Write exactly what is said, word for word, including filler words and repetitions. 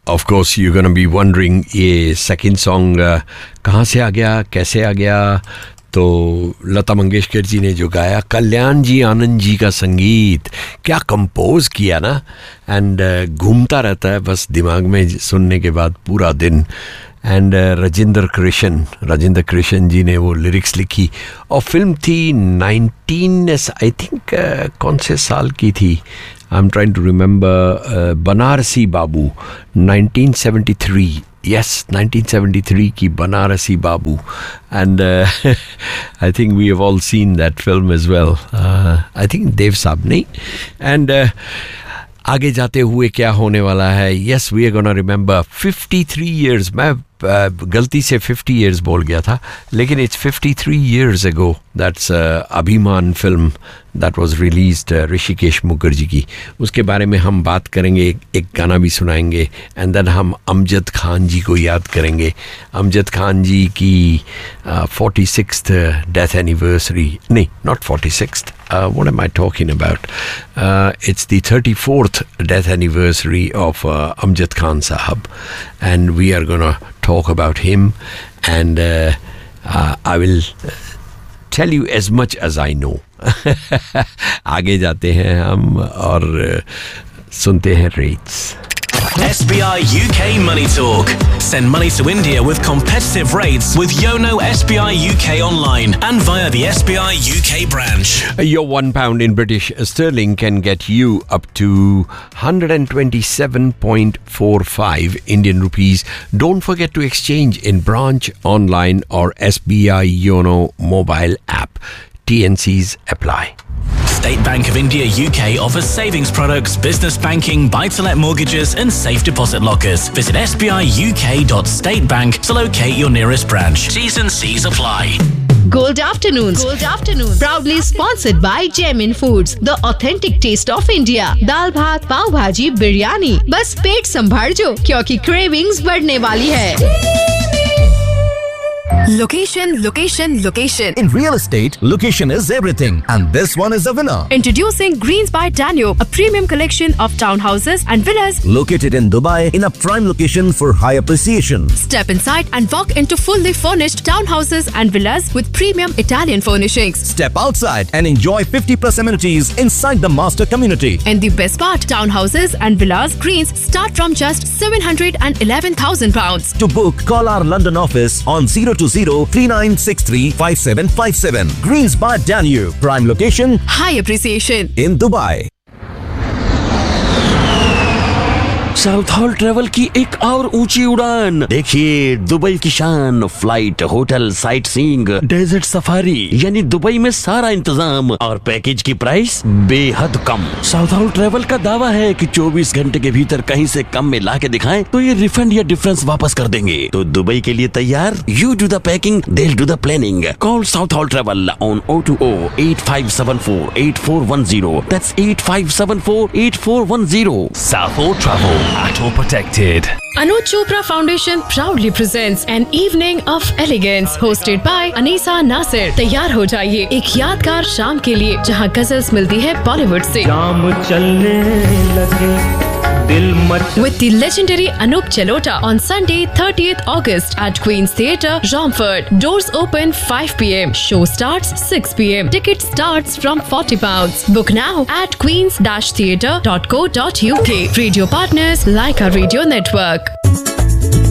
of course you're going to be wondering ये second song uh, कहाँ से आ गया, कैसे आ गया. तो लता मंगेशकर जी ने जो गाया, कल्याण जी आनंद जी का संगीत, क्या कंपोज किया ना. एंड uh, घूमता रहता है बस दिमाग में सुनने के बाद पूरा दिन. एंड uh, राजेंद्र कृष्ण राजेंद्र कृष्ण जी ने वो लिरिक्स लिखी. और फिल्म थी नाइनटीन आई थिंक कौन से साल की थी, I am trying to remember. Banarasi Babu nineteen seventy three. Yes, nineteen seventy-three की बनारसी बाबू. And uh, I think we have all seen that film as well. Uh, I think Dev साहब नहीं. And uh, आगे जाते हुए क्या होने वाला है. Yes, we are gonna remember fifty-three years. मैं uh, गलती से fifty years बोल गया था, लेकिन it's fifty-three years ago. That's uh, अभिमान film that was released, uh, Rishikesh Mukherjee की. उसके बारे में हम बात करेंगे, एक, एक गाना भी सुनाएंगे. एंड देन हम अमजद खान जी को याद करेंगे. अमजद खान जी की फोर्टी सिक्स्थ डेथ एनिवर्सरी, नहीं not forty sixth, what am I talking about? Uh, it's the thirty-fourth death anniversary of uh, Amjad Khan Sahab, and we are going to talk about him, and uh, uh, I will tell you as much as I know. आगे जाते हैं हम और सुनते हैं rates. S B I U K Money Talk. Send money to India with competitive rates with Yono S B I U K online and via the S B I U K branch. Your one pound in British sterling can get you up to one hundred twenty-seven point four five Indian rupees. Don't forget to exchange in branch, online or S B I Yono mobile app. T N Cs apply. State Bank of India U K offers savings products, business banking, buy-to-let mortgages and safe deposit lockers. Visit s b i u k dot state bank to locate your nearest branch. T's and C's apply. Gold Afternoons. Gold Afternoons. Proudly sponsored by Gemin Foods, the authentic taste of India. दाल भात, पाव भाजी, बिरयानी. बस पेट संभाल जो, क्योंकि cravings बढ़ने वाली है. Location, location, location. In real estate, location is everything. And this one is a winner. Introducing Greens by Danube, a premium collection of townhouses and villas located in Dubai in a prime location for high appreciation. Step inside and walk into fully furnished townhouses and villas with premium Italian furnishings. Step outside and enjoy fifty plus amenities inside the master community. And the best part, townhouses and villas Greens start from just seven hundred eleven thousand pounds. To book, call our London office on zero two zero three nine six three five seven five seven. Greens by Danube, prime location, high appreciation in Dubai. South hall travel की एक और ऊंची उड़ान. देखिए Dubai की शान, flight, hotel, sight seeing, desert safari, यानी Dubai में सारा इंतजाम और पैकेज की प्राइस बेहद कम. साउथ हॉल ट्रेवल का दावा है कि चौबीस घंटे के भीतर कहीं से कम में ला के दिखाएं तो ये रिफंड या डिफरेंस वापस कर देंगे. तो दुबई के लिए तैयार? You do the packing, they do the planning. Call south hall travel on O two O eight five seven four eight four one zero. That's eight five seven four eight four one zero. South Hall Travel. At all protected. Anuj Chopra Foundation proudly presents an evening of elegance hosted by Anisa Nasir. तैयार हो जाइए एक यादगार शाम के लिए जहां गजल्स मिलती है बॉलीवुड से. शाम चलने लगे दिल much. With the legendary Anup Jalota on Sunday thirtieth August at Queen's Theatre, Romford. Doors open five p m. Show starts six p m. Ticket starts from forty pounds. Book now at queens dash theatre dot co dot u k. Radio partners like our radio network.